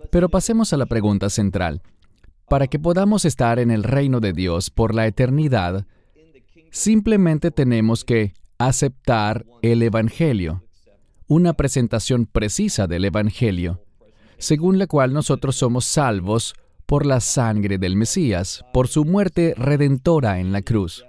Pero pasemos a la pregunta central. Para que podamos estar en el reino de Dios por la eternidad, simplemente tenemos que aceptar el Evangelio, una presentación precisa del Evangelio, según la cual nosotros somos salvos por la sangre del Mesías, por su muerte redentora en la cruz.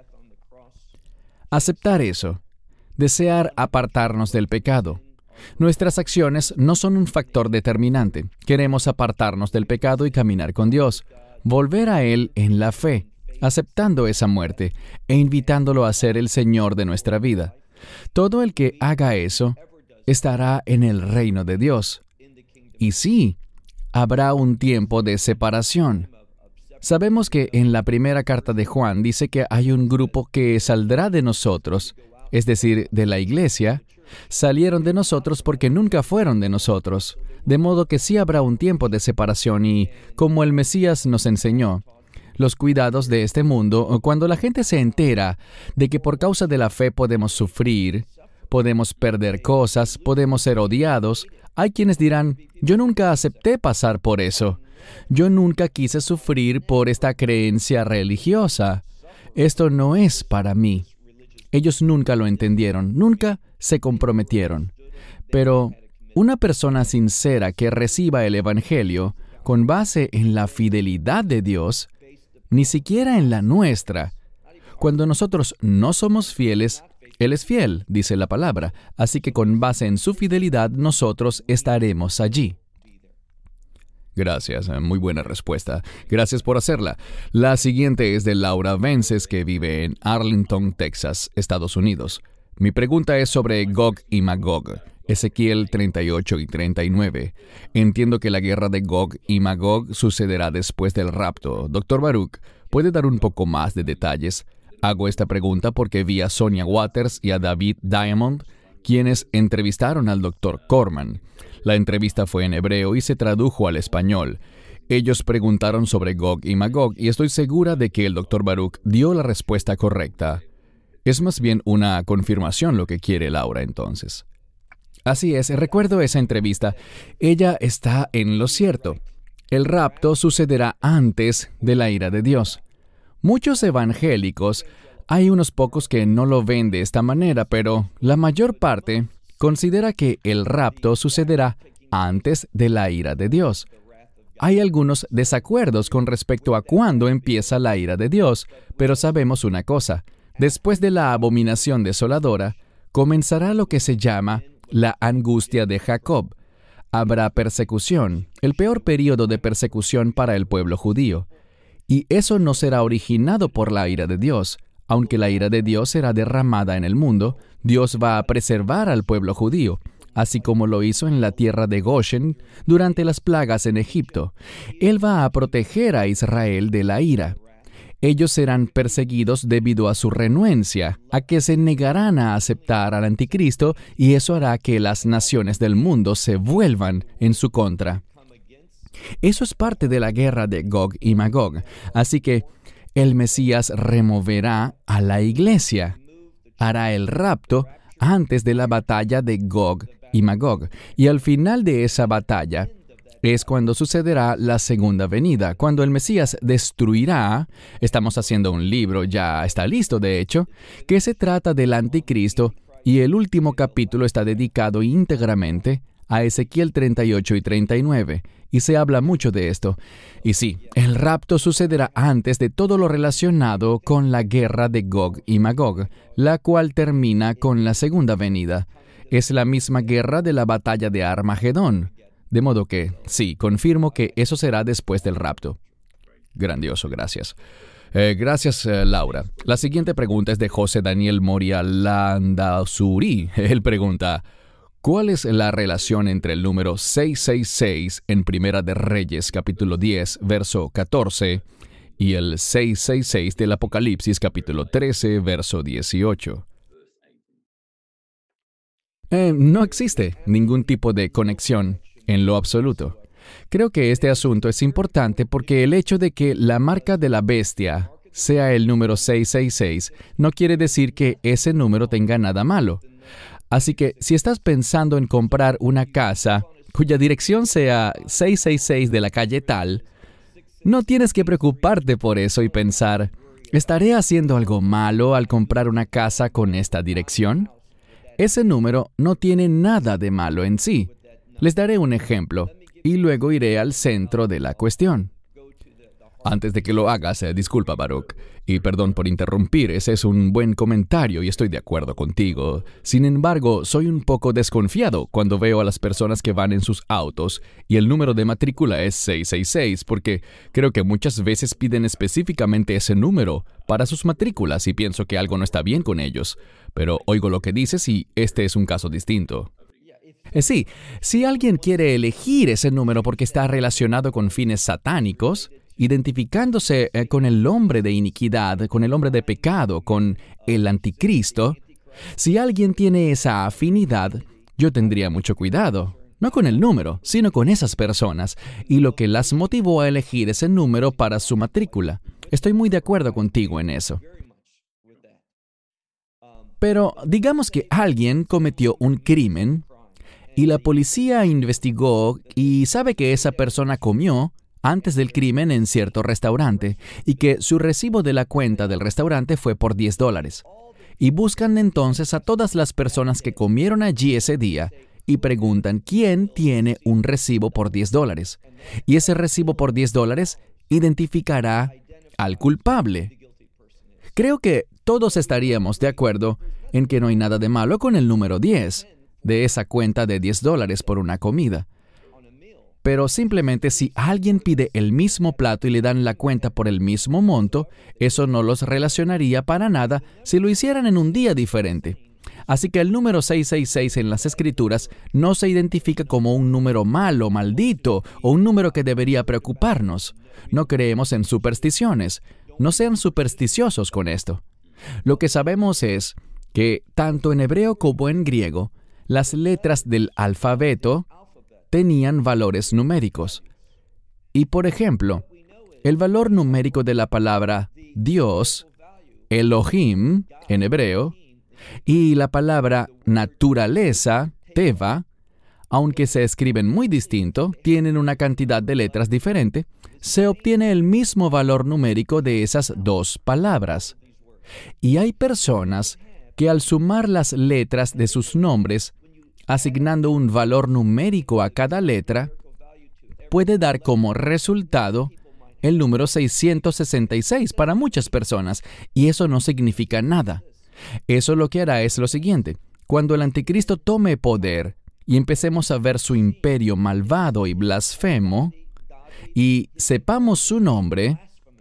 Aceptar eso, desear apartarnos del pecado. Nuestras acciones no son un factor determinante. Queremos apartarnos del pecado y caminar con Dios, volver a Él en la fe, aceptando esa muerte e invitándolo a ser el Señor de nuestra vida. Todo el que haga eso estará en el reino de Dios. Y sí, habrá un tiempo de separación. Sabemos que en la primera carta de Juan dice que hay un grupo que saldrá de nosotros, es decir, de la iglesia. Salieron de nosotros porque nunca fueron de nosotros. De modo que sí habrá un tiempo de separación y, como el Mesías nos enseñó, los cuidados de este mundo, cuando la gente se entera de que por causa de la fe podemos sufrir, podemos perder cosas, podemos ser odiados, hay quienes dirán, yo nunca acepté pasar por eso. Yo nunca quise sufrir por esta creencia religiosa. Esto no es para mí. Ellos nunca lo entendieron, nunca se comprometieron. Pero una persona sincera que reciba el Evangelio con base en la fidelidad de Dios, ni siquiera en la nuestra. Cuando nosotros no somos fieles, Él es fiel, dice la palabra, así que con base en su fidelidad nosotros estaremos allí. Gracias, muy buena respuesta. Gracias por hacerla. La siguiente es de Laura Vences, que vive en Arlington, Texas, Estados Unidos. Mi pregunta es sobre Gog y Magog, Ezequiel 38 y 39. Entiendo que la guerra de Gog y Magog sucederá después del rapto. Dr. Baruch, ¿puede dar un poco más de detalles? Hago esta pregunta porque vi a Sonia Waters y a David Diamond, quienes entrevistaron al Dr. Corman. La entrevista fue en hebreo y se tradujo al español. Ellos preguntaron sobre Gog y Magog y estoy segura de que el Dr. Baruch dio la respuesta correcta. Es más bien una confirmación lo que quiere Laura entonces. Así es, recuerdo esa entrevista. Ella está en lo cierto. El rapto sucederá antes de la ira de Dios. Muchos evangélicos, hay unos pocos que no lo ven de esta manera, pero la mayor parte considera que el rapto sucederá antes de la ira de Dios. Hay algunos desacuerdos con respecto a cuándo empieza la ira de Dios, pero sabemos una cosa. Después de la abominación desoladora, comenzará lo que se llama la angustia de Jacob. Habrá persecución, el peor período de persecución para el pueblo judío. Y eso no será originado por la ira de Dios. Aunque la ira de Dios será derramada en el mundo, Dios va a preservar al pueblo judío, así como lo hizo en la tierra de Goshen durante las plagas en Egipto. Él va a proteger a Israel de la ira. Ellos serán perseguidos debido a su renuencia, a que se negarán a aceptar al anticristo, y eso hará que las naciones del mundo se vuelvan en su contra. Eso es parte de la guerra de Gog y Magog. Así que el Mesías removerá a la iglesia. Hará el rapto antes de la batalla de Gog y Magog. Y al final de esa batalla es cuando sucederá la segunda venida, cuando el Mesías destruirá. Estamos haciendo un libro, ya está listo de hecho, que se trata del anticristo, y el último capítulo está dedicado íntegramente a Ezequiel 38 y 39, y se habla mucho de esto. Y sí, el rapto sucederá antes de todo lo relacionado con la guerra de Gog y Magog, la cual termina con la segunda venida. Es la misma guerra de la batalla de Armagedón. De modo que, sí, confirmo que eso será después del rapto. Grandioso, gracias. Gracias, Laura. La siguiente pregunta es de José Daniel Moria Landazuri. Él pregunta, ¿cuál es la relación entre el número 666 en Primera de Reyes, capítulo 10, verso 14, y el 666 del Apocalipsis, capítulo 13, verso 18? No existe ningún tipo de conexión en lo absoluto. Creo que este asunto es importante porque el hecho de que la marca de la bestia sea el número 666 no quiere decir que ese número tenga nada malo. Así que si estás pensando en comprar una casa cuya dirección sea 666 de la calle tal, no tienes que preocuparte por eso y pensar, ¿estaré haciendo algo malo al comprar una casa con esta dirección? Ese número no tiene nada de malo en sí. Les daré un ejemplo y luego iré al centro de la cuestión. Antes de que lo hagas, disculpa, Baruch, y perdón por interrumpir, ese es un buen comentario y estoy de acuerdo contigo. Sin embargo, soy un poco desconfiado cuando veo a las personas que van en sus autos y el número de matrícula es 666, porque creo que muchas veces piden específicamente ese número para sus matrículas y pienso que algo no está bien con ellos. Pero oigo lo que dices y este es un caso distinto. Sí, si alguien quiere elegir ese número porque está relacionado con fines satánicos, identificándose con el hombre de iniquidad, con el hombre de pecado, con el anticristo, si alguien tiene esa afinidad, yo tendría mucho cuidado, no con el número, sino con esas personas, y lo que las motivó a elegir ese número para su matrícula. Estoy muy de acuerdo contigo en eso. Pero digamos que alguien cometió un crimen y la policía investigó y sabe que esa persona comió antes del crimen en cierto restaurante y que su recibo de la cuenta del restaurante fue por $10. Y buscan entonces a todas las personas que comieron allí ese día y preguntan quién tiene un recibo por $10. Y ese recibo por $10 identificará al culpable. Creo que todos estaríamos de acuerdo en que no hay nada de malo con el número 10 de esa cuenta de $10 por una comida. Pero simplemente si alguien pide el mismo plato y le dan la cuenta por el mismo monto, eso no los relacionaría para nada si lo hicieran en un día diferente. Así que el número 666 en las Escrituras no se identifica como un número malo, maldito, o un número que debería preocuparnos. No creemos en supersticiones. No sean supersticiosos con esto. Lo que sabemos es que tanto en hebreo como en griego, las letras del alfabeto tenían valores numéricos. Y por ejemplo, el valor numérico de la palabra Dios, Elohim, en hebreo, y la palabra naturaleza, Teva, aunque se escriben muy distinto, tienen una cantidad de letras diferente, se obtiene el mismo valor numérico de esas dos palabras. Y hay personas que al sumar las letras de sus nombres, asignando un valor numérico a cada letra, puede dar como resultado el número 666 para muchas personas, y eso no significa nada. Eso lo que hará es lo siguiente: cuando el anticristo tome poder y empecemos a ver su imperio malvado y blasfemo, y sepamos su nombre,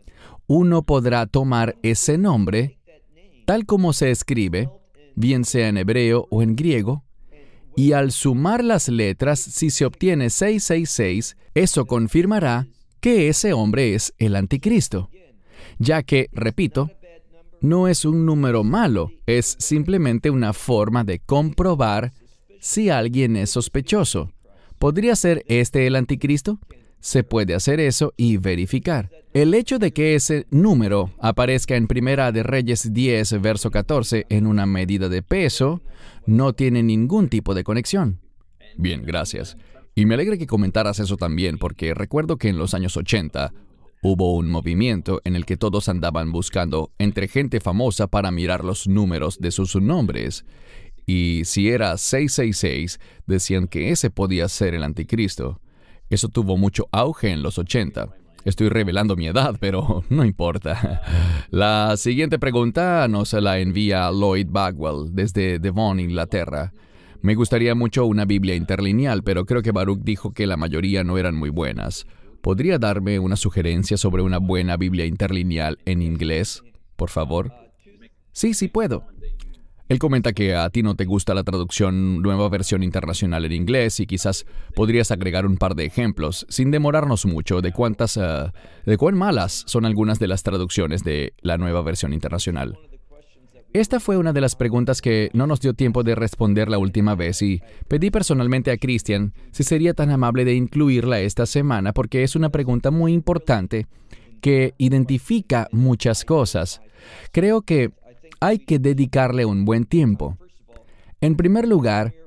uno podrá tomar ese nombre, tal como se escribe, bien sea en hebreo o en griego, y al sumar las letras, si se obtiene 666, eso confirmará que ese hombre es el anticristo, ya que, repito, no es un número malo, es simplemente una forma de comprobar si alguien es sospechoso. ¿Podría ser este el anticristo? Se puede hacer eso y verificar. El hecho de que ese número aparezca en Primera de Reyes 10, verso 14, en una medida de peso, no tiene ningún tipo de conexión. Bien, gracias. Y me alegra que comentaras eso también, porque recuerdo que en los años 80 hubo un movimiento en el que todos andaban buscando entre gente famosa para mirar los números de sus nombres. Y si era 666, decían que ese podía ser el anticristo. Eso tuvo mucho auge en los 80. Estoy revelando mi edad, pero no importa. La siguiente pregunta nos la envía Lloyd Bagwell desde Devon, Inglaterra. Me gustaría mucho una Biblia interlineal, pero creo que Baruch dijo que la mayoría no eran muy buenas. ¿Podría darme una sugerencia sobre una buena Biblia interlineal en inglés, por favor? Sí, puedo. Él comenta que a ti no te gusta la traducción Nueva Versión Internacional en inglés y quizás podrías agregar un par de ejemplos, sin demorarnos mucho, de cuán malas son algunas de las traducciones de la Nueva Versión Internacional. Esta fue una de las preguntas que no nos dio tiempo de responder la última vez y pedí personalmente a Christian si sería tan amable de incluirla esta semana porque es una pregunta muy importante que identifica muchas cosas. Creo que hay que dedicarle un buen tiempo. En primer lugar,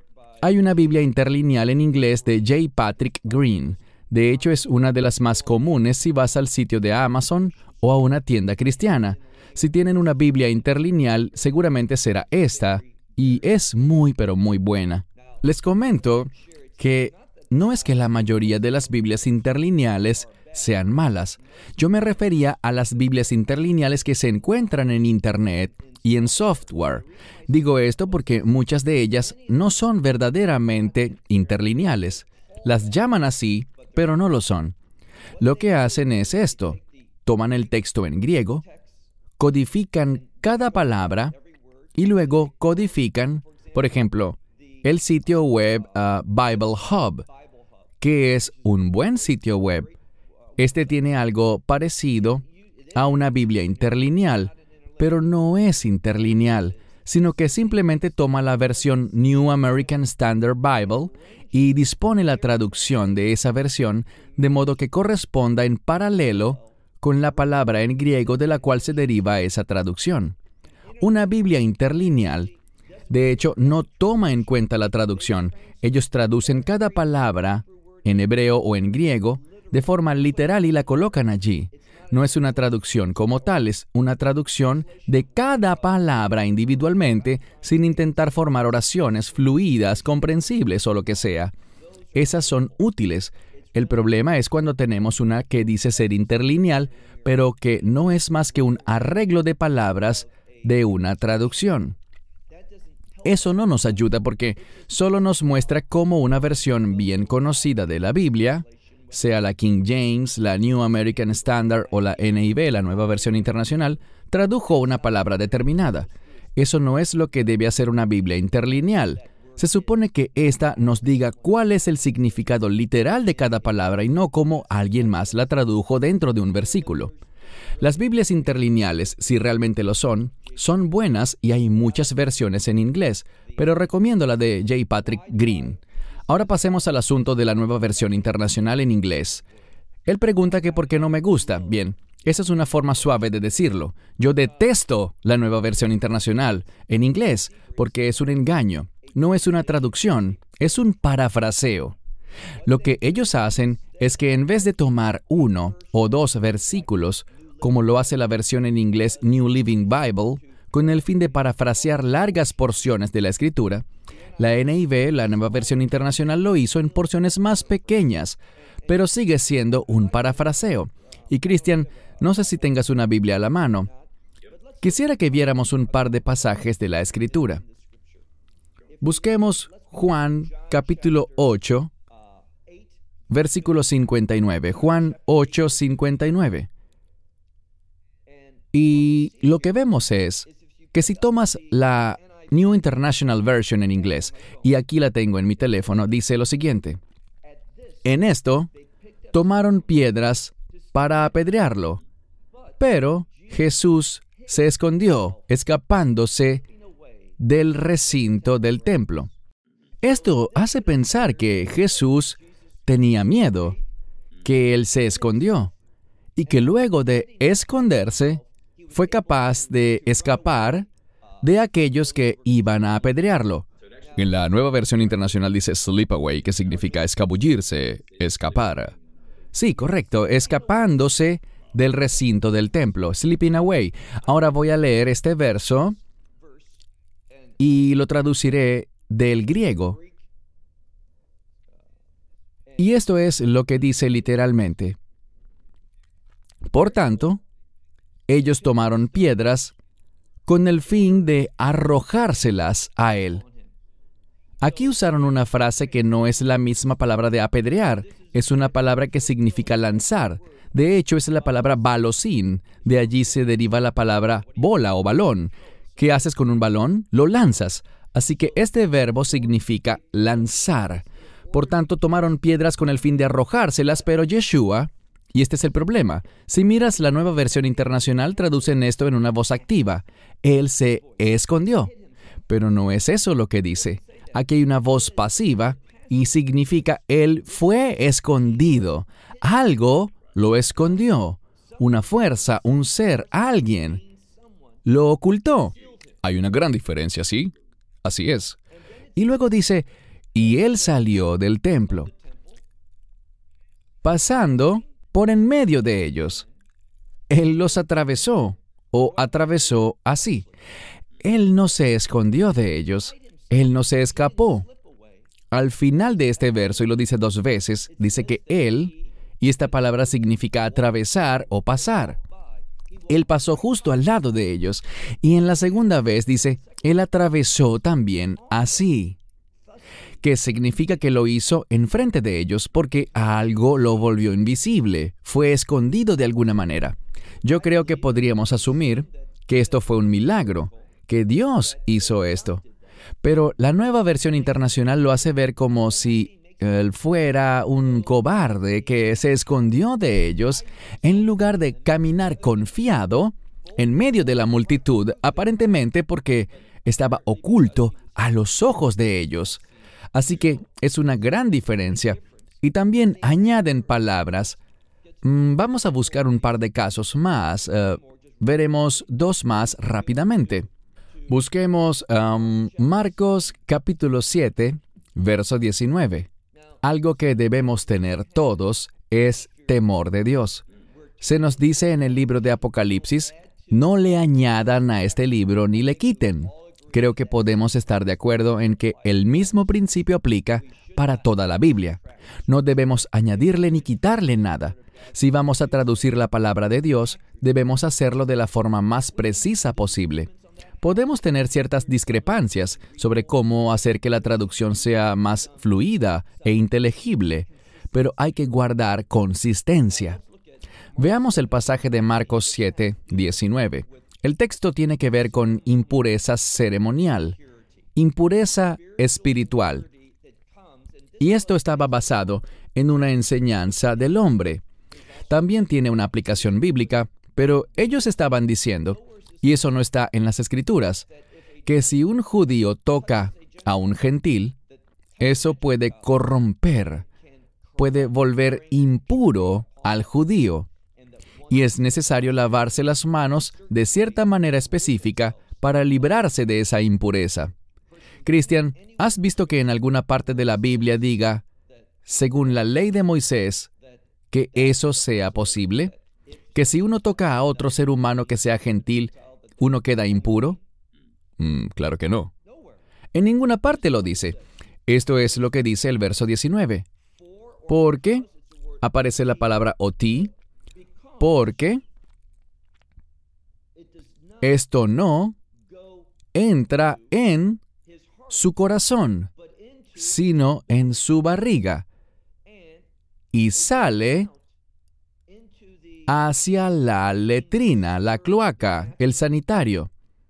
Hay una Biblia interlineal en inglés de J. Patrick Green. De hecho, es una de las más comunes si vas al sitio de Amazon o a una tienda cristiana. Si tienen una Biblia interlineal, seguramente será esta, y es muy, pero muy buena. Les comento que no es que la mayoría de las Biblias interlineales sean malas. Yo me refería a las Biblias interlineales que se encuentran en Internet y en software. Digo esto porque muchas de ellas no son verdaderamente interlineales. Las llaman así, pero no lo son. Lo que hacen es esto. Toman el texto en griego, codifican cada palabra y luego codifican, por ejemplo, el sitio web Bible Hub, que es un buen sitio web. Este tiene algo parecido a una Biblia interlineal, pero no es interlineal, sino que simplemente toma la versión New American Standard Bible y dispone la traducción de esa versión de modo que corresponda en paralelo con la palabra en griego de la cual se deriva esa traducción. Una Biblia interlineal, de hecho, no toma en cuenta la traducción. Ellos traducen cada palabra en hebreo o en griego de forma literal y la colocan allí. No es una traducción como tal, es una traducción de cada palabra individualmente sin intentar formar oraciones fluidas, comprensibles o lo que sea. Esas son útiles. El problema es cuando tenemos una que dice ser interlineal, pero que no es más que un arreglo de palabras de una traducción. Eso no nos ayuda porque solo nos muestra cómo una versión bien conocida de la Biblia, sea la King James, la New American Standard o la NIV, la Nueva Versión Internacional, tradujo una palabra determinada. Eso no es lo que debe hacer una Biblia interlineal. Se supone que ésta nos diga cuál es el significado literal de cada palabra y no cómo alguien más la tradujo dentro de un versículo. Las Biblias interlineales, si realmente lo son buenas y hay muchas versiones en inglés, pero recomiendo la de J. Patrick Green. Ahora pasemos al asunto de la Nueva Versión Internacional en inglés. Él pregunta que por qué no me gusta. Bien, esa es una forma suave de decirlo. Yo detesto la Nueva Versión Internacional en inglés porque es un engaño. No es una traducción, es un parafraseo. Lo que ellos hacen es que en vez de tomar 1 o 2 versículos, como lo hace la versión en inglés New Living Bible, con el fin de parafrasear largas porciones de la Escritura, la NIV, la Nueva Versión Internacional, lo hizo en porciones más pequeñas, pero sigue siendo un parafraseo. Y Cristian, no sé si tengas una Biblia a la mano. Quisiera que viéramos un par de pasajes de la Escritura. Busquemos Juan capítulo 8, versículo 59. Juan 8, 59. Y lo que vemos es que si tomas la New International Version en inglés, y aquí la tengo en mi teléfono, dice lo siguiente. En esto, tomaron piedras para apedrearlo, pero Jesús se escondió, escapándose del recinto del templo. Esto hace pensar que Jesús tenía miedo, que Él se escondió, y que luego de esconderse, fue capaz de escapar de aquellos que iban a apedrearlo. En la Nueva Versión Internacional dice slip away, que significa escabullirse, escapar. Sí, correcto, escapándose del recinto del templo, slipping away. Ahora voy a leer este verso y lo traduciré del griego. Y esto es lo que dice literalmente. Por tanto, ellos tomaron piedras con el fin de arrojárselas a él. Aquí usaron una frase que no es la misma palabra de apedrear, es una palabra que significa lanzar. De hecho, es la palabra balosín, de allí se deriva la palabra bola o balón. ¿Qué haces con un balón? Lo lanzas. Así que este verbo significa lanzar. Por tanto, tomaron piedras con el fin de arrojárselas, pero Yeshua, y este es el problema, si miras la Nueva Versión Internacional, traducen esto en una voz activa. Él se escondió. Pero no es eso lo que dice. Aquí hay una voz pasiva y significa Él fue escondido. Algo lo escondió. Una fuerza, un ser, alguien lo ocultó. Hay una gran diferencia, ¿sí? Así es. Y luego dice, y él salió del templo, pasando por en medio de ellos. Él los atravesó, o atravesó así. Él no se escondió de ellos. Él no se escapó. Al final de este verso, y lo dice 2 veces, dice que él, y esta palabra significa atravesar o pasar. Él pasó justo al lado de ellos. Y en la segunda vez dice, él atravesó también así, que significa que lo hizo enfrente de ellos porque algo lo volvió invisible, fue escondido de alguna manera. Yo creo que podríamos asumir que esto fue un milagro, que Dios hizo esto. Pero la Nueva Versión Internacional lo hace ver como si él fuera un cobarde que se escondió de ellos en lugar de caminar confiado en medio de la multitud, aparentemente porque estaba oculto a los ojos de ellos. Así que es una gran diferencia. Y también añaden palabras. Vamos a buscar un par de casos más. Veremos 2 más rápidamente. Busquemos Marcos capítulo 7, verso 19. Algo que debemos tener todos es temor de Dios. Se nos dice en el libro de Apocalipsis, no le añadan a este libro ni le quiten. Creo que podemos estar de acuerdo en que el mismo principio aplica para toda la Biblia. No debemos añadirle ni quitarle nada. Si vamos a traducir la palabra de Dios, debemos hacerlo de la forma más precisa posible. Podemos tener ciertas discrepancias sobre cómo hacer que la traducción sea más fluida e inteligible, pero hay que guardar consistencia. Veamos el pasaje de Marcos 7, 19. El texto tiene que ver con impureza ceremonial, impureza espiritual. Y esto estaba basado en una enseñanza del hombre. También tiene una aplicación bíblica, pero ellos estaban diciendo, y eso no está en las Escrituras, que si un judío toca a un gentil, eso puede corromper, puede volver impuro al judío. Y es necesario lavarse las manos de cierta manera específica para librarse de esa impureza. Cristian, ¿has visto que en alguna parte de la Biblia diga, según la ley de Moisés, que eso sea posible? ¿Que si uno toca a otro ser humano que sea gentil, uno queda impuro? Claro que no. En ninguna parte lo dice. Esto es lo que dice el verso 19. ¿Por qué? Aparece la palabra oti. Porque esto no entra en su corazón, sino en su barriga, y sale hacia la letrina, la cloaca, el sanitario.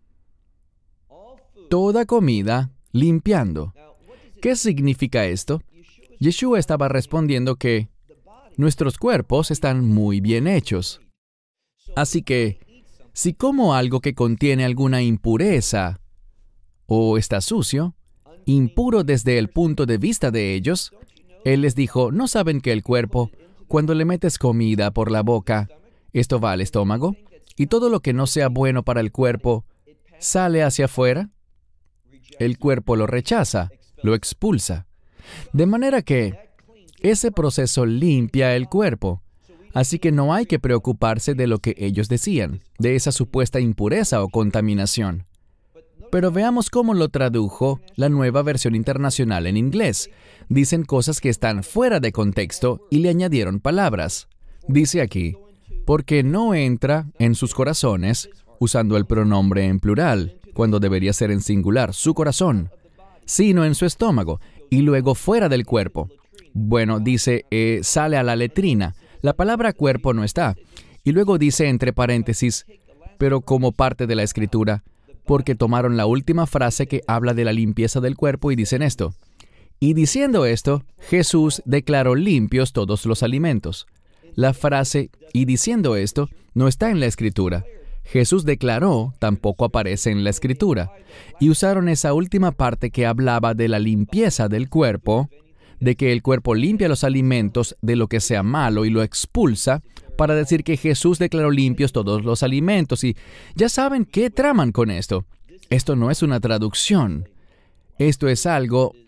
Toda comida limpiando. ¿Qué significa esto? Yeshua estaba respondiendo que nuestros cuerpos están muy bien hechos. Así que, si como algo que contiene alguna impureza o está sucio, impuro desde el punto de vista de ellos, Él les dijo, ¿no saben que el cuerpo, cuando le metes comida por la boca, esto va al estómago? Y todo lo que no sea bueno para el cuerpo, sale hacia afuera. El cuerpo lo rechaza, lo expulsa. De manera que ese proceso limpia el cuerpo. Así que no hay que preocuparse de lo que ellos decían, de esa supuesta impureza o contaminación. Pero veamos cómo lo tradujo la Nueva Versión Internacional en inglés. Dicen cosas que están fuera de contexto y le añadieron palabras. Dice aquí, porque no entra en sus corazones, usando el pronombre en plural, cuando debería ser en singular, su corazón, sino en su estómago, y luego fuera del cuerpo. Bueno, dice, sale a la letrina. La palabra cuerpo no está. Y luego dice entre paréntesis, pero como parte de la Escritura, porque tomaron la última frase que habla de la limpieza del cuerpo y dicen esto. Y diciendo esto, Jesús declaró limpios todos los alimentos. La frase, y diciendo esto, no está en la Escritura. Jesús declaró, tampoco aparece en la Escritura. Y usaron esa última parte que hablaba de la limpieza del cuerpo, de que el cuerpo limpia los alimentos de lo que sea malo y lo expulsa, para decir que Jesús declaró limpios todos los alimentos. Y ya saben qué traman con esto. Esto no es una traducción. Esto es algo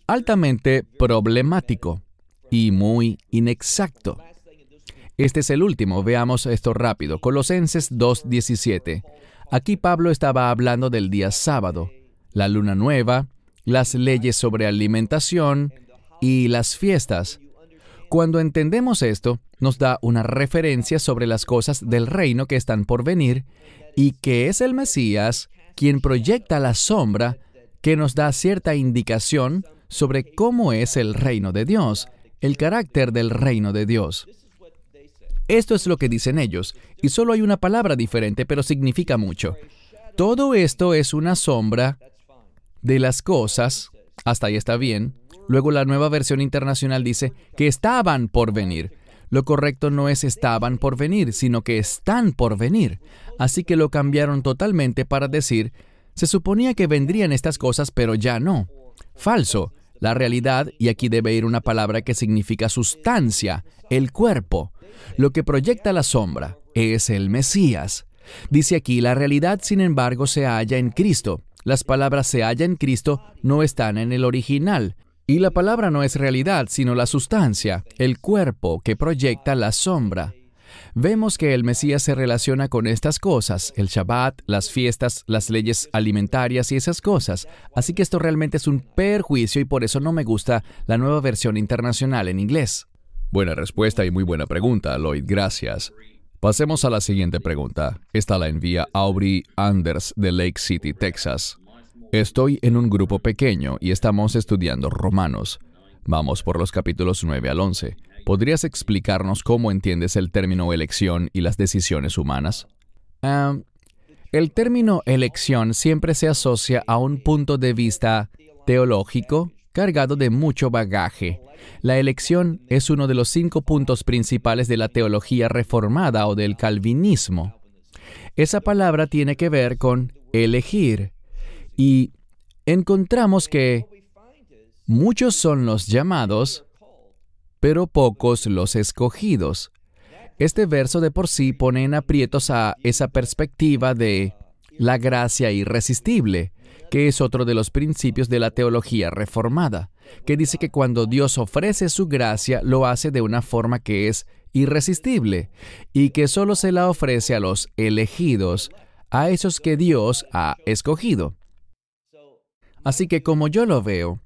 altamente problemático y muy inexacto. Este es el último, veamos esto rápido. Colosenses 2:17. Aquí Pablo estaba hablando del día sábado, la luna nueva, las leyes sobre alimentación y las fiestas. Cuando entendemos esto, nos da una referencia sobre las cosas del reino que están por venir y que es el Mesías quien proyecta la sombra que nos da cierta indicación sobre cómo es el reino de Dios, el carácter del reino de Dios. Esto es lo que dicen ellos, y solo hay una palabra diferente, pero significa mucho. Todo esto es una sombra de las cosas, hasta ahí está bien. Luego la Nueva Versión Internacional dice que estaban por venir. Lo correcto no es estaban por venir, sino que están por venir. Así que lo cambiaron totalmente para decir, se suponía que vendrían estas cosas, pero ya no. Falso. La realidad, y aquí debe ir una palabra que significa sustancia, el cuerpo. Lo que proyecta la sombra es el Mesías. Dice aquí, la realidad, sin embargo, se halla en Cristo. Las palabras se halla en Cristo no están en el original. Y la palabra no es realidad, sino la sustancia, el cuerpo que proyecta la sombra. Vemos que el Mesías se relaciona con estas cosas, el Shabbat, las fiestas, las leyes alimentarias y esas cosas. Así que esto realmente es un perjuicio y por eso no me gusta la Nueva Versión Internacional en inglés. Buena respuesta y muy buena pregunta, Lloyd. Gracias. Pasemos a la siguiente pregunta. Esta la envía Aubrey Anders de Lake City, Texas. Estoy en un grupo pequeño y estamos estudiando Romanos. Vamos por los capítulos 9 al 11. ¿Podrías explicarnos cómo entiendes el término elección y las decisiones humanas? El término elección siempre se asocia a un punto de vista teológico cargado de mucho bagaje. La elección es uno de los 5 puntos principales de la teología reformada o del calvinismo. Esa palabra tiene que ver con elegir. Y encontramos que muchos son los llamados, pero pocos los escogidos. Este verso de por sí pone en aprietos a esa perspectiva de la gracia irresistible, que es otro de los principios de la teología reformada, que dice que cuando Dios ofrece su gracia, lo hace de una forma que es irresistible, y que solo se la ofrece a los elegidos, a esos que Dios ha escogido. Así que como yo lo veo,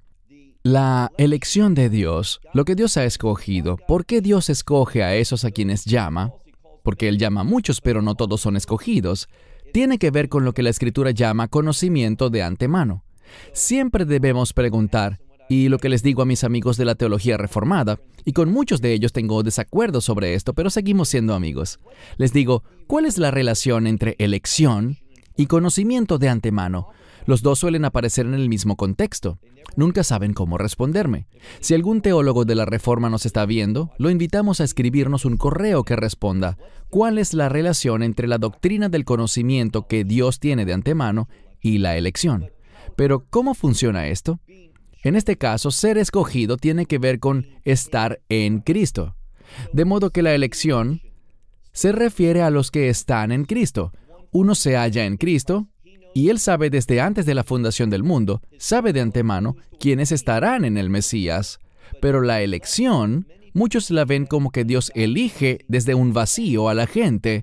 la elección de Dios, lo que Dios ha escogido, ¿por qué Dios escoge a esos a quienes llama? Porque Él llama a muchos, pero no todos son escogidos. Tiene que ver con lo que la Escritura llama conocimiento de antemano. Siempre debemos preguntar, y lo que les digo a mis amigos de la teología reformada, y con muchos de ellos tengo desacuerdo sobre esto, pero seguimos siendo amigos. Les digo, ¿cuál es la relación entre elección y conocimiento de antemano? Los dos suelen aparecer en el mismo contexto. Nunca saben cómo responderme. Si algún teólogo de la Reforma nos está viendo, lo invitamos a escribirnos un correo que responda ¿cuál es la relación entre la doctrina del conocimiento que Dios tiene de antemano y la elección? Pero, ¿cómo funciona esto? En este caso, ser escogido tiene que ver con estar en Cristo. De modo que la elección se refiere a los que están en Cristo. Uno se halla en Cristo, y Él sabe desde antes de la fundación del mundo, sabe de antemano quiénes estarán en el Mesías. Pero la elección, muchos la ven como que Dios elige desde un vacío a la gente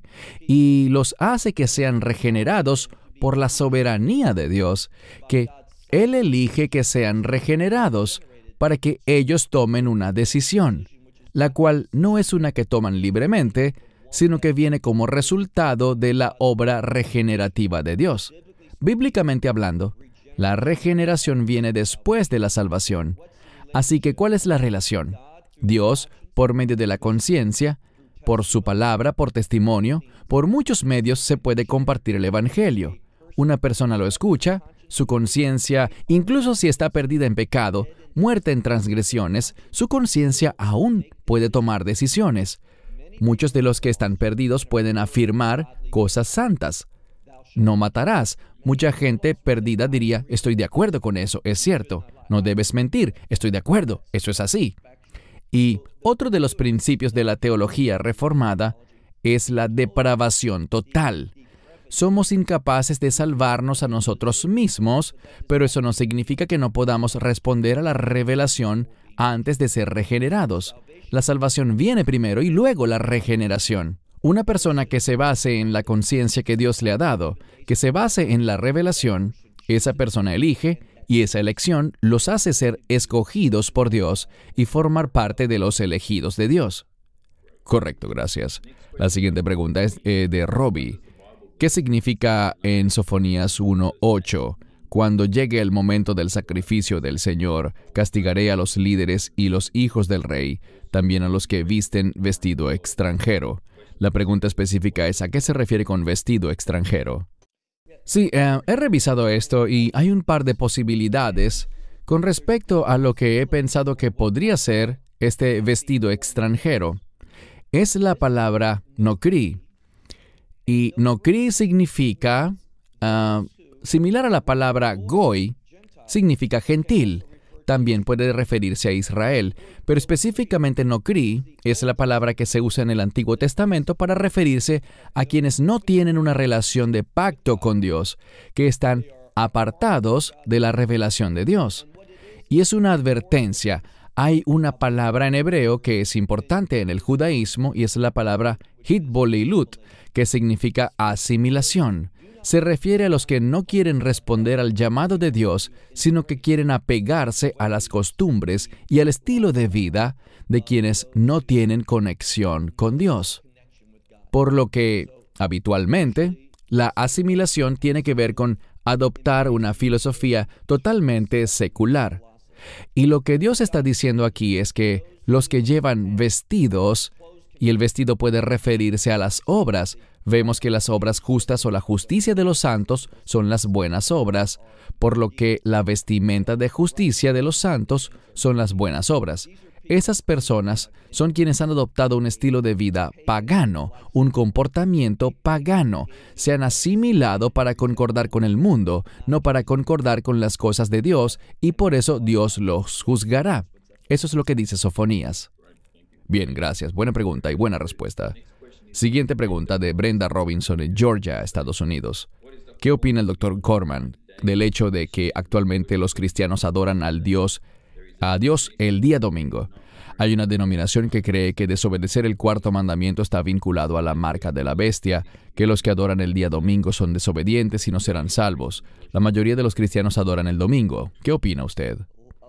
y los hace que sean regenerados por la soberanía de Dios, que Él elige que sean regenerados para que ellos tomen una decisión, la cual no es una que toman libremente, sino que viene como resultado de la obra regenerativa de Dios. Bíblicamente hablando, la regeneración viene después de la salvación. Así que, ¿cuál es la relación? Dios, por medio de la conciencia, por su palabra, por testimonio, por muchos medios se puede compartir el Evangelio. Una persona lo escucha, su conciencia, incluso si está perdida en pecado, muerta en transgresiones, su conciencia aún puede tomar decisiones. Muchos de los que están perdidos pueden afirmar cosas santas. No matarás. Mucha gente perdida diría, estoy de acuerdo con eso, es cierto. No debes mentir, estoy de acuerdo, eso es así. Y otro de los principios de la teología reformada es la depravación total. somos incapaces de salvarnos a nosotros mismos, pero eso no significa que no podamos responder a la revelación antes de ser regenerados. La salvación viene primero y luego la regeneración. Una persona que se base en la conciencia que Dios le ha dado, que se base en la revelación, esa persona elige y esa elección los hace ser escogidos por Dios y formar parte de los elegidos de Dios. Correcto, gracias. La siguiente pregunta es de Robbie. ¿Qué significa en Sofonías 1:8? Cuando llegue el momento del sacrificio del Señor, castigaré a los líderes y los hijos del rey, también a los que visten vestido extranjero. La pregunta específica es, ¿a qué se refiere con vestido extranjero? Sí, he revisado esto y hay un par de posibilidades con respecto a lo que he pensado que podría ser este vestido extranjero. Es la palabra nokri. Y nokri significa, similar a la palabra goy, significa gentil. También puede referirse a Israel, pero específicamente nokri es la palabra que se usa en el Antiguo Testamento para referirse a quienes no tienen una relación de pacto con Dios, que están apartados de la revelación de Dios. Y es una advertencia. Hay una palabra en hebreo que es importante en el judaísmo y es la palabra hitboleilut, que significa asimilación. Se refiere a los que no quieren responder al llamado de Dios, sino que quieren apegarse a las costumbres y al estilo de vida de quienes no tienen conexión con Dios. Por lo que, habitualmente, la asimilación tiene que ver con adoptar una filosofía totalmente secular. Y lo que Dios está diciendo aquí es que los que llevan vestidos, y el vestido puede referirse a las obras, vemos que las obras justas o la justicia de los santos son las buenas obras, por lo que la vestimenta de justicia de los santos son las buenas obras. Esas personas son quienes han adoptado un estilo de vida pagano, un comportamiento pagano. Se han asimilado para concordar con el mundo, no para concordar con las cosas de Dios, y por eso Dios los juzgará. Eso es lo que dice Sofonías. Bien, gracias. Buena pregunta y buena respuesta. Siguiente pregunta de Brenda Robinson en Georgia, Estados Unidos. ¿Qué opina el Dr. Gorman del hecho de que actualmente los cristianos adoran a Dios el día domingo? Hay una denominación que cree que desobedecer el cuarto mandamiento está vinculado a la marca de la bestia, que los que adoran el día domingo son desobedientes y no serán salvos. La mayoría de los cristianos adoran el domingo. ¿Qué opina usted?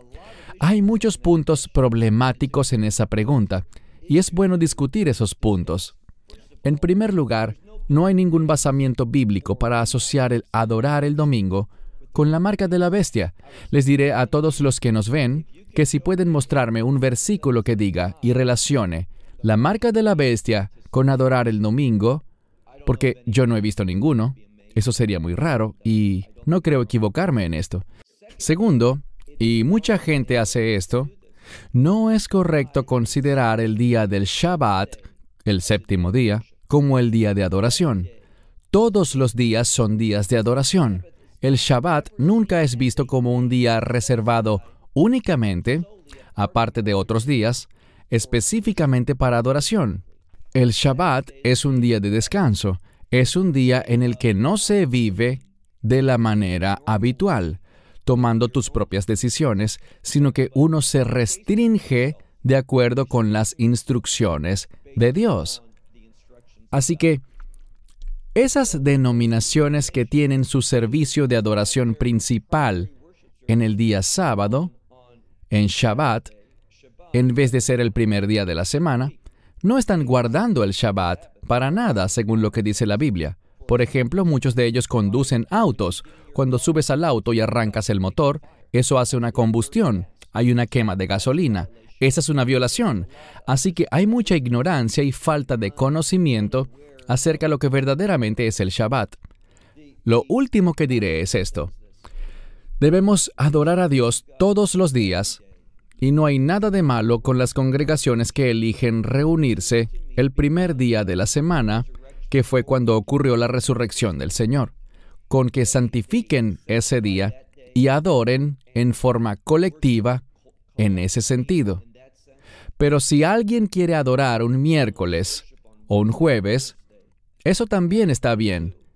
Hay muchos puntos problemáticos en esa pregunta, y es bueno discutir esos puntos. En primer lugar, no hay ningún basamiento bíblico para asociar el adorar el domingo con la marca de la bestia. Les diré a todos los que nos ven que si pueden mostrarme un versículo que diga y relacione la marca de la bestia con adorar el domingo, porque yo no he visto ninguno, eso sería muy raro y no creo equivocarme en esto. Segundo, y mucha gente hace esto, no es correcto considerar el día del Shabbat, el séptimo día, como el día de adoración. Todos los días son días de adoración. El Shabbat nunca es visto como un día reservado únicamente, aparte de otros días, específicamente para adoración. El Shabbat es un día de descanso, es un día en el que no se vive de la manera habitual, tomando tus propias decisiones, sino que uno se restringe de acuerdo con las instrucciones de Dios. Así que, esas denominaciones que tienen su servicio de adoración principal en el día sábado, en Shabbat, en vez de ser el primer día de la semana, no están guardando el Shabbat para nada, según lo que dice la Biblia. Por ejemplo, muchos de ellos conducen autos. Cuando subes al auto y arrancas el motor, eso hace una combustión. Hay una quema de gasolina. Esa es una violación. Así que hay mucha ignorancia y falta de conocimiento acerca de lo que verdaderamente es el Shabbat. Lo último que diré es esto. Debemos adorar a Dios todos los días, y no hay nada de malo con las congregaciones que eligen reunirse el primer día de la semana, que fue cuando ocurrió la resurrección del Señor, con que santifiquen ese día y adoren en forma colectiva en ese sentido. Pero si alguien quiere adorar un miércoles o un jueves, eso también está bien.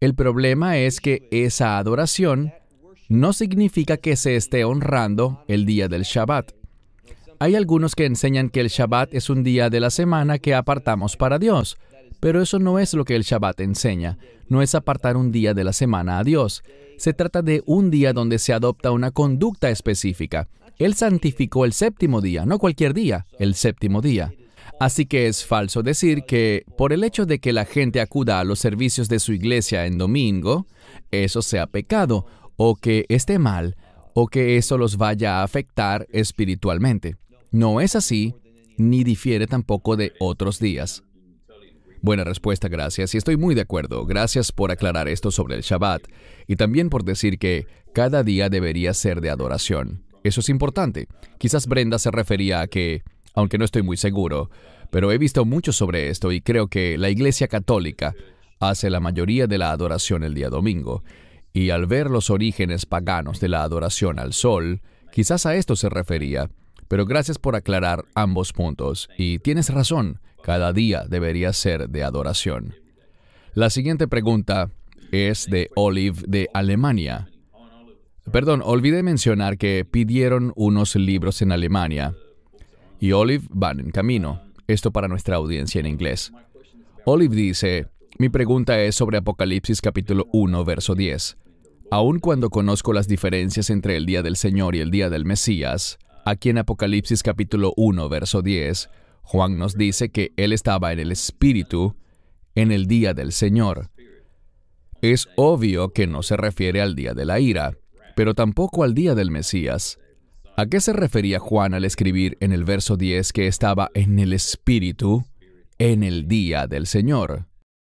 El problema es que esa adoración no significa que se esté honrando el día del Shabbat. Hay algunos que enseñan que el Shabbat es un día de la semana que apartamos para Dios, pero eso no es lo que el Shabbat enseña. No es apartar un día de la semana a Dios. Se trata de un día donde se adopta una conducta específica. Él santificó el séptimo día, no cualquier día, el séptimo día. Así que es falso decir que por el hecho de que la gente acuda a los servicios de su iglesia en domingo, eso sea pecado, o que esté mal, o que eso los vaya a afectar espiritualmente. No es así, ni difiere tampoco de otros días. Buena respuesta, gracias. Y estoy muy de acuerdo. Gracias por aclarar esto sobre el Shabbat y también por decir que cada día debería ser de adoración. Eso es importante. Quizás Brenda se refería a que, aunque no estoy muy seguro, pero he visto mucho sobre esto y creo que la Iglesia Católica hace la mayoría de la adoración el día domingo. Y al ver los orígenes paganos de la adoración al sol, quizás a esto se refería. Pero gracias por aclarar ambos puntos. Y tienes razón. Cada día debería ser de adoración. La siguiente pregunta es de Olive de Alemania. Perdón, olvidé mencionar que pidieron unos libros en Alemania. Y Olive van en camino. Esto para nuestra audiencia en inglés. Olive dice, mi pregunta es sobre Apocalipsis capítulo 1, verso 10. Aun cuando conozco las diferencias entre el día del Señor y el día del Mesías, aquí en Apocalipsis capítulo 1, verso 10, Juan nos dice que él estaba en el Espíritu en el día del Señor. Es obvio que no se refiere al día de la ira, pero tampoco al día del Mesías. ¿A qué se refería Juan al escribir en el verso 10 que estaba en el Espíritu en el día del Señor?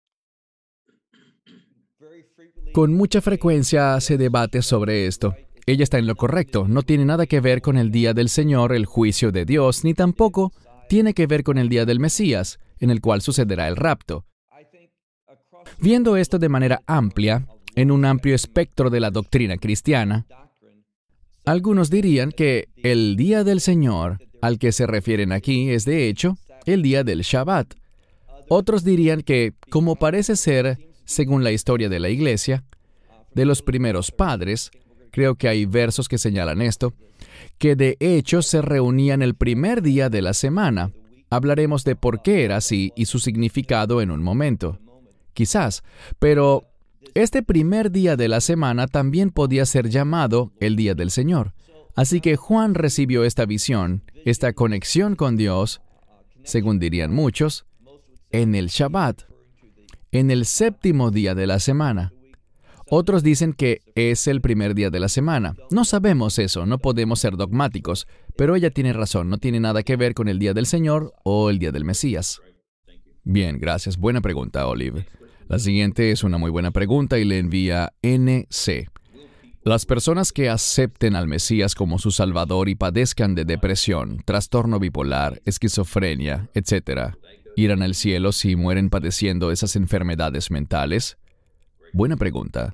Con mucha frecuencia se debate sobre esto. Ella está en lo correcto. No tiene nada que ver con el día del Señor, el juicio de Dios, ni tampoco tiene que ver con el día del Mesías, en el cual sucederá el rapto. Viendo esto de manera amplia, en un amplio espectro de la doctrina cristiana, algunos dirían que el día del Señor, al que se refieren aquí, es de hecho el día del Shabbat. Otros dirían que, como parece ser, según la historia de la Iglesia, de los primeros padres, creo que hay versos que señalan esto, que de hecho se reunían el primer día de la semana. Hablaremos de por qué era así y su significado en un momento. Quizás, pero este primer día de la semana también podía ser llamado el día del Señor. Así que Juan recibió esta visión, esta conexión con Dios, según dirían muchos, en el Shabbat, en el séptimo día de la semana. Otros dicen que es el primer día de la semana. No sabemos eso, no podemos ser dogmáticos, pero ella tiene razón, no tiene nada que ver con el día del Señor o el día del Mesías. Bien, gracias. Buena pregunta, Olive. La siguiente es una muy buena pregunta y le envía NC. Las personas que acepten al Mesías como su Salvador y padezcan de depresión, trastorno bipolar, esquizofrenia, etc., ¿irán al cielo si mueren padeciendo esas enfermedades mentales? Buena pregunta.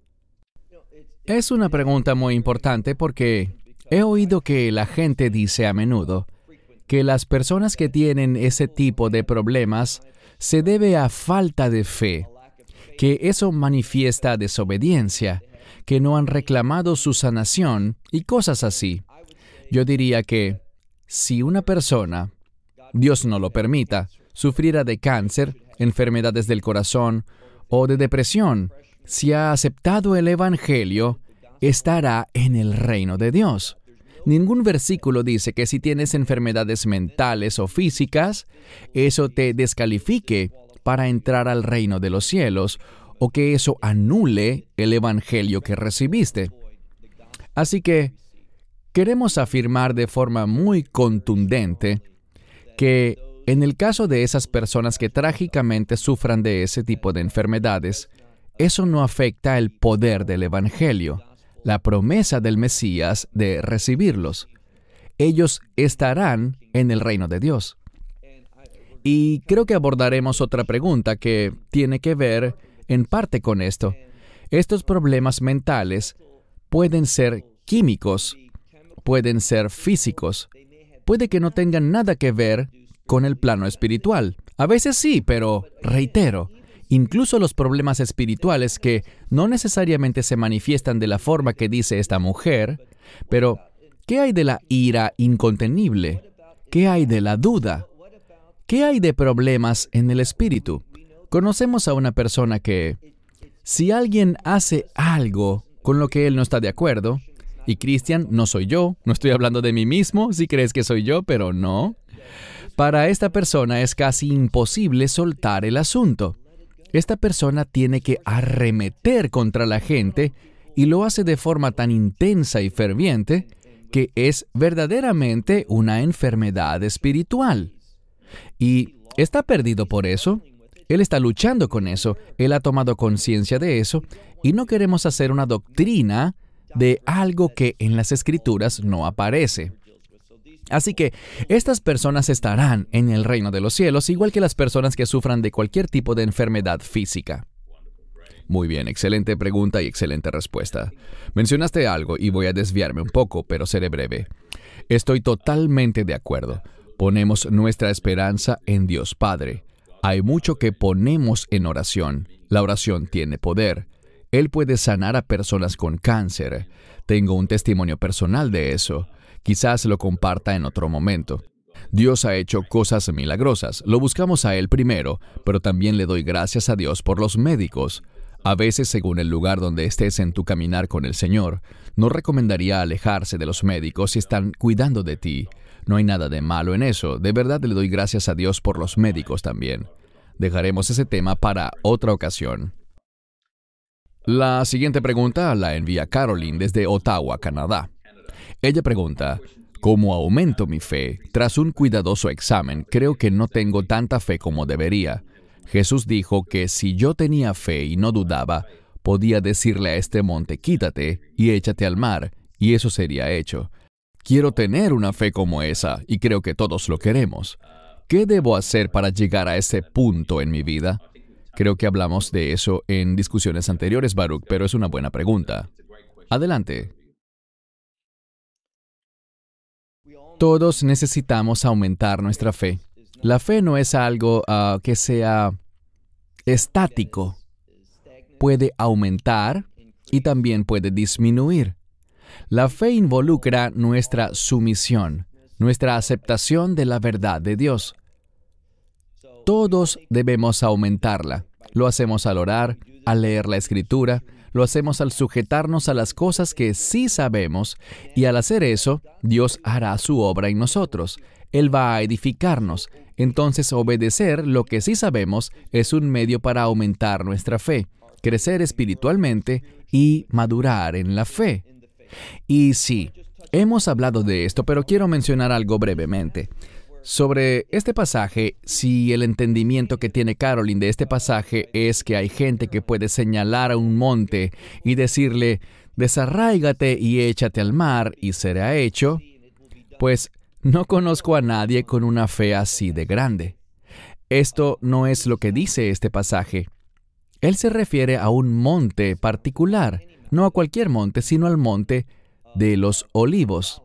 Es una pregunta muy importante porque he oído que la gente dice a menudo que las personas que tienen ese tipo de problemas se debe a falta de fe, que eso manifiesta desobediencia, que no han reclamado su sanación y cosas así. Yo diría que si una persona, Dios no lo permita, sufriera de cáncer, enfermedades del corazón o de depresión, si ha aceptado el Evangelio, estará en el reino de Dios. Ningún versículo dice que si tienes enfermedades mentales o físicas, eso te descalifique para entrar al reino de los cielos o que eso anule el Evangelio que recibiste. Así que queremos afirmar de forma muy contundente que en el caso de esas personas que trágicamente sufran de ese tipo de enfermedades, eso no afecta el poder del Evangelio, la promesa del Mesías de recibirlos. Ellos estarán en el reino de Dios. Y creo que abordaremos otra pregunta que tiene que ver en parte con esto. Estos problemas mentales pueden ser químicos, pueden ser físicos, puede que no tengan nada que ver con el plano espiritual. A veces sí, pero reitero, incluso los problemas espirituales que no necesariamente se manifiestan de la forma que dice esta mujer, pero ¿qué hay de la ira incontenible? ¿Qué hay de la duda? ¿Qué hay de problemas en el espíritu? Conocemos a una persona que, si alguien hace algo con lo que él no está de acuerdo, y Cristian, no soy yo, no estoy hablando de mí mismo, si crees que soy yo, pero no. Para esta persona es casi imposible soltar el asunto. Esta persona tiene que arremeter contra la gente y lo hace de forma tan intensa y ferviente que es verdaderamente una enfermedad espiritual. Y está perdido por eso. Él está luchando con eso. Él ha tomado conciencia de eso y no queremos hacer una doctrina de algo que en las Escrituras no aparece. Así que estas personas estarán en el reino de los cielos, igual que las personas que sufran de cualquier tipo de enfermedad física. Muy bien, excelente pregunta y excelente respuesta. Mencionaste algo y voy a desviarme un poco, pero seré breve. Estoy totalmente de acuerdo. Ponemos nuestra esperanza en Dios Padre. Hay mucho que ponemos en oración. La oración tiene poder. Él puede sanar a personas con cáncer. Tengo un testimonio personal de eso. Quizás lo comparta en otro momento. Dios ha hecho cosas milagrosas. Lo buscamos a Él primero, pero también le doy gracias a Dios por los médicos. A veces, según el lugar donde estés en tu caminar con el Señor, no recomendaría alejarse de los médicos si están cuidando de ti. No hay nada de malo en eso. De verdad le doy gracias a Dios por los médicos también. Dejaremos ese tema para otra ocasión. La siguiente pregunta la envía Caroline desde Ottawa, Canadá. Ella pregunta, ¿cómo aumento mi fe? Tras un cuidadoso examen, creo que no tengo tanta fe como debería. Jesús dijo que si yo tenía fe y no dudaba, podía decirle a este monte, quítate y échate al mar, y eso sería hecho. Quiero tener una fe como esa, y creo que todos lo queremos. ¿Qué debo hacer para llegar a ese punto en mi vida? Creo que hablamos de eso en discusiones anteriores, Baruch, pero es una buena pregunta. Adelante. Todos necesitamos aumentar nuestra fe. La fe no es algo que sea estático. Puede aumentar y también puede disminuir. La fe involucra nuestra sumisión, nuestra aceptación de la verdad de Dios. Todos debemos aumentarla. Lo hacemos al orar, al leer la Escritura, lo hacemos al sujetarnos a las cosas que sí sabemos, y al hacer eso, Dios hará su obra en nosotros. Él va a edificarnos. Entonces, obedecer lo que sí sabemos es un medio para aumentar nuestra fe, crecer espiritualmente y madurar en la fe. Y sí, hemos hablado de esto, pero quiero mencionar algo brevemente. Sobre este pasaje, si el entendimiento que tiene Caroline de este pasaje es que hay gente que puede señalar a un monte y decirle, desarráigate y échate al mar y será hecho, pues no conozco a nadie con una fe así de grande. Esto no es lo que dice este pasaje. Él se refiere a un monte particular, no a cualquier monte, sino al monte de los Olivos.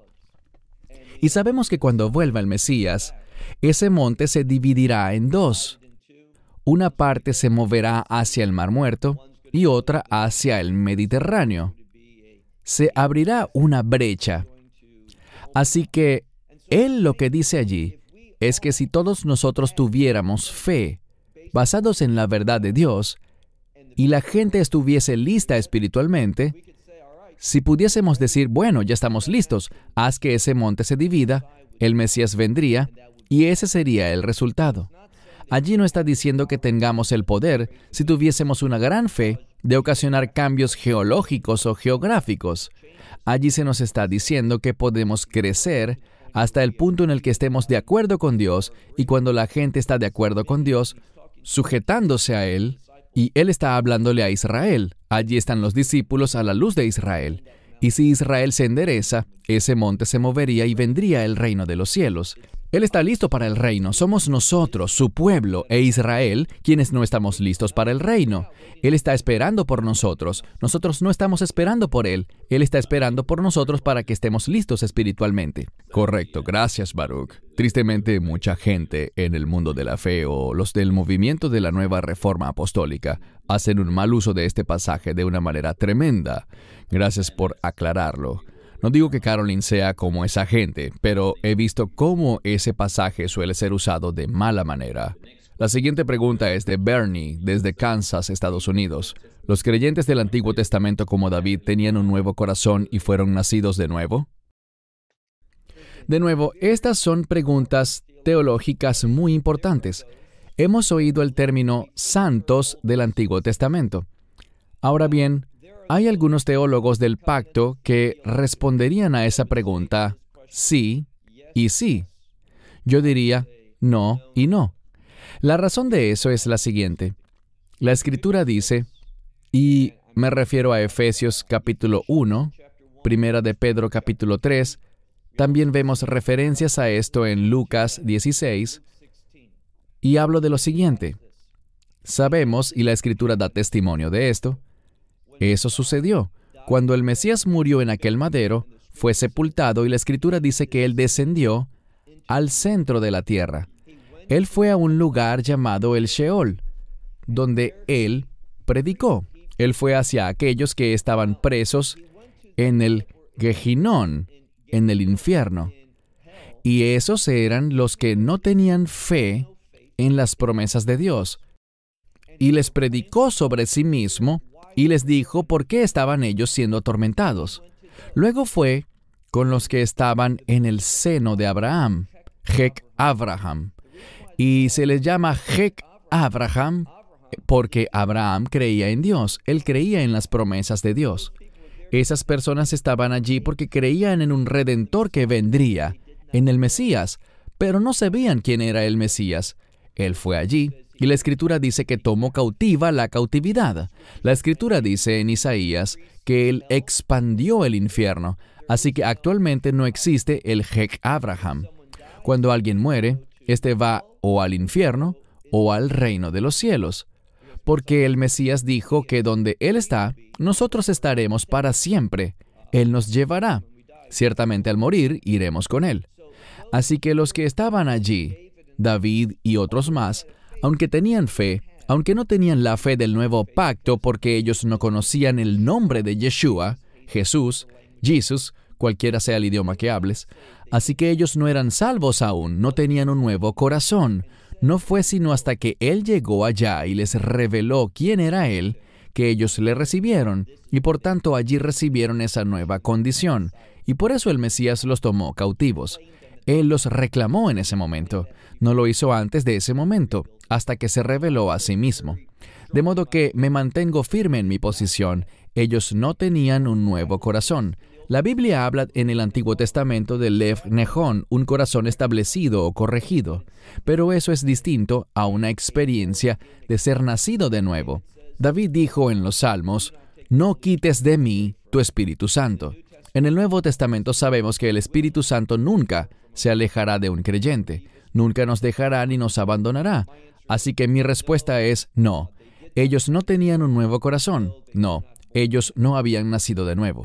Y sabemos que cuando vuelva el Mesías, ese monte se dividirá en dos. Una parte se moverá hacia el Mar Muerto y otra hacia el Mediterráneo. Se abrirá una brecha. Así que Él lo que dice allí es que si todos nosotros tuviéramos fe, basados en la verdad de Dios, y la gente estuviese lista espiritualmente, si pudiésemos decir, bueno, ya estamos listos, haz que ese monte se divida, el Mesías vendría, y ese sería el resultado. Allí no está diciendo que tengamos el poder, si tuviésemos una gran fe, de ocasionar cambios geológicos o geográficos. Allí se nos está diciendo que podemos crecer hasta el punto en el que estemos de acuerdo con Dios, y cuando la gente está de acuerdo con Dios, sujetándose a Él, y Él está hablándole a Israel. Allí están los discípulos a la luz de Israel. Y si Israel se endereza, ese monte se movería y vendría el reino de los cielos. Él está listo para el reino. Somos nosotros, su pueblo e Israel, quienes no estamos listos para el reino. Él está esperando por nosotros. Nosotros no estamos esperando por Él. Él está esperando por nosotros para que estemos listos espiritualmente. Correcto, gracias, Baruch. Tristemente, mucha gente en el mundo de la fe o los del movimiento de la nueva reforma apostólica hacen un mal uso de este pasaje de una manera tremenda. Gracias por aclararlo. No digo que Carolyn sea como esa gente, pero he visto cómo ese pasaje suele ser usado de mala manera. La siguiente pregunta es de Bernie, desde Kansas, Estados Unidos. ¿Los creyentes del Antiguo Testamento como David tenían un nuevo corazón y fueron nacidos de nuevo? De nuevo, estas son preguntas teológicas muy importantes. Hemos oído el término santos del Antiguo Testamento. Ahora bien, hay algunos teólogos del pacto que responderían a esa pregunta sí y sí. Yo diría no y no. La razón de eso es la siguiente. La Escritura dice, y me refiero a Efesios capítulo 1, Primera de Pedro capítulo 3, también vemos referencias a esto en Lucas 16, y hablo de lo siguiente. Sabemos, y la Escritura da testimonio de esto, eso sucedió. Cuando el Mesías murió en aquel madero, fue sepultado y la Escritura dice que Él descendió al centro de la tierra. Él fue a un lugar llamado el Sheol, donde Él predicó. Él fue hacia aquellos que estaban presos en el Gehinón, en el infierno. Y esos eran los que no tenían fe en las promesas de Dios. Y les predicó sobre sí mismo y les dijo por qué estaban ellos siendo atormentados. Luego fue con los que estaban en el seno de Abraham, Jec Abraham. Y se les llama Jec Abraham porque Abraham creía en Dios. Él creía en las promesas de Dios. Esas personas estaban allí porque creían en un Redentor que vendría, en el Mesías, pero no sabían quién era el Mesías. Él fue allí. Y la Escritura dice que tomó cautiva la cautividad. La Escritura dice en Isaías que Él expandió el infierno. Así que actualmente no existe el Jec Abraham. Cuando alguien muere, éste va o al infierno o al reino de los cielos. Porque el Mesías dijo que donde Él está, nosotros estaremos para siempre. Él nos llevará. Ciertamente al morir, iremos con Él. Así que los que estaban allí, David y otros más, aunque tenían fe, aunque no tenían la fe del nuevo pacto porque ellos no conocían el nombre de Yeshua, Jesús, Jesus, cualquiera sea el idioma que hables, así que ellos no eran salvos aún, no tenían un nuevo corazón. No fue sino hasta que Él llegó allá y les reveló quién era Él, que ellos le recibieron, y por tanto allí recibieron esa nueva condición, y por eso el Mesías los tomó cautivos. Él los reclamó en ese momento. No lo hizo antes de ese momento, hasta que se reveló a sí mismo. De modo que me mantengo firme en mi posición. Ellos no tenían un nuevo corazón. La Biblia habla en el Antiguo Testamento de Lev Nehón, un corazón establecido o corregido. Pero eso es distinto a una experiencia de ser nacido de nuevo. David dijo en los Salmos, «No quites de mí tu Espíritu Santo». En el Nuevo Testamento sabemos que el Espíritu Santo nunca se alejará de un creyente. Nunca nos dejará ni nos abandonará. Así que mi respuesta es no. Ellos no tenían un nuevo corazón. No, ellos no habían nacido de nuevo.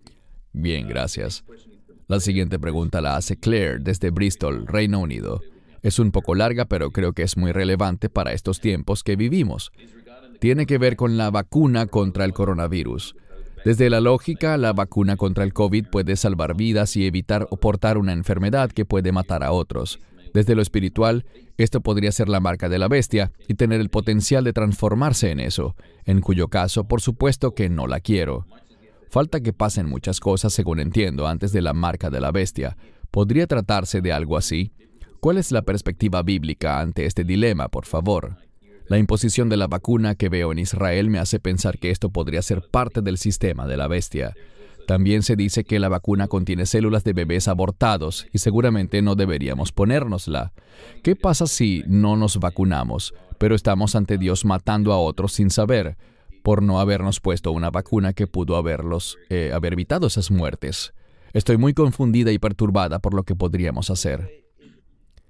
Bien, gracias. La siguiente pregunta la hace Claire desde Bristol, Reino Unido. Es un poco larga, pero creo que es muy relevante para estos tiempos que vivimos. Tiene que ver con la vacuna contra el coronavirus. Desde la lógica, la vacuna contra el COVID puede salvar vidas y evitar o portar una enfermedad que puede matar a otros. Desde lo espiritual, esto podría ser la marca de la bestia y tener el potencial de transformarse en eso, en cuyo caso, por supuesto que no la quiero. Falta que pasen muchas cosas, según entiendo, antes de la marca de la bestia. ¿Podría tratarse de algo así? ¿Cuál es la perspectiva bíblica ante este dilema, por favor? La imposición de la vacuna que veo en Israel me hace pensar que esto podría ser parte del sistema de la bestia. También se dice que la vacuna contiene células de bebés abortados y seguramente no deberíamos ponérnosla. ¿Qué pasa si no nos vacunamos, pero estamos ante Dios matando a otros sin saber, por no habernos puesto una vacuna que pudo haber evitado esas muertes? Estoy muy confundida y perturbada por lo que podríamos hacer.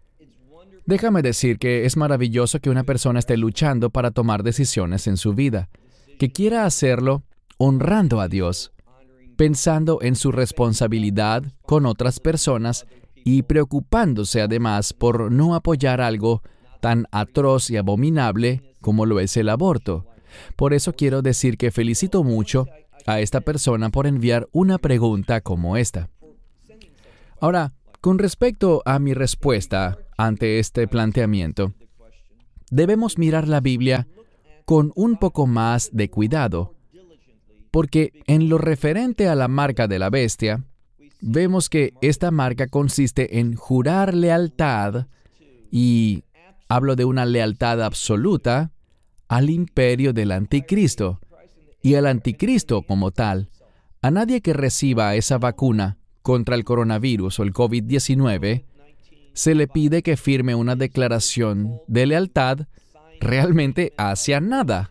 Déjame decir que es maravilloso que una persona esté luchando para tomar decisiones en su vida, que quiera hacerlo honrando a Dios, pensando en su responsabilidad con otras personas y preocupándose además por no apoyar algo tan atroz y abominable como lo es el aborto. Por eso quiero decir que felicito mucho a esta persona por enviar una pregunta como esta. Ahora, con respecto a mi respuesta ante este planteamiento, debemos mirar la Biblia con un poco más de cuidado, porque en lo referente a la marca de la bestia, vemos que esta marca consiste en jurar lealtad, y hablo de una lealtad absoluta, al imperio del anticristo, y al anticristo como tal. A nadie que reciba esa vacuna contra el coronavirus o el COVID-19, se le pide que firme una declaración de lealtad realmente hacia nada.